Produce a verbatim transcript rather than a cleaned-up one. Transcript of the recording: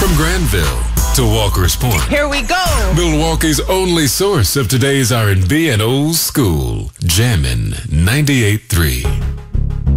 From Granville to Walker's Point, Here we go. Milwaukee's only source of today's R and B and old school, Jammin' ninety-eight point three.